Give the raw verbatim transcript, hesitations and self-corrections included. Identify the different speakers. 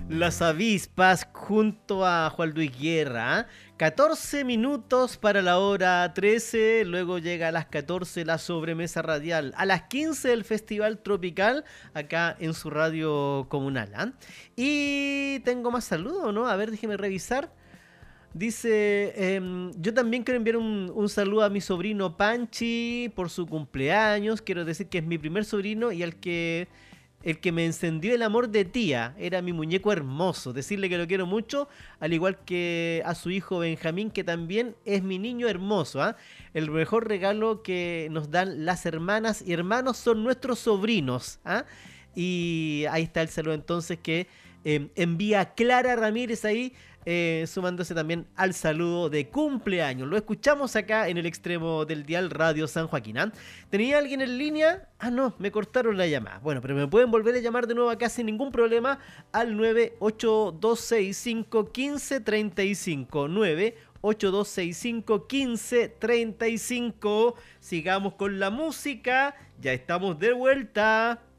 Speaker 1: Las avispas junto a Juan Luis Guerra. ¿eh? catorce minutos para la hora trece. Luego llega a las catorce la sobremesa radial. A las quince el Festival Tropical acá en su radio comunal. ¿eh? Y tengo más saludos, ¿no? A ver, déjeme revisar. Dice, eh, yo también quiero enviar un, un saludo a mi sobrino Panchi por su cumpleaños. Quiero decir que es mi primer sobrino y al que... El que me encendió el amor de tía era mi muñeco hermoso. Decirle que lo quiero mucho, al igual que a su hijo Benjamín, que también es mi niño hermoso. ¿eh? El mejor regalo que nos dan las hermanas y hermanos son nuestros sobrinos. ¿eh? Y ahí está el saludo entonces que eh, envía Clara Ramírez ahí. Eh, sumándose también al saludo de cumpleaños. Lo escuchamos acá en el extremo del dial Radio San Joaquín. ¿eh? ¿Tenía alguien en línea? Ah, no, me cortaron la llamada. Bueno, pero me pueden volver a llamar de nuevo acá sin ningún problema al nueve ocho dos seis cinco uno cinco tres cinco. nueve ocho dos seis cinco uno cinco tres cinco. Sigamos con la música. Ya estamos de vuelta.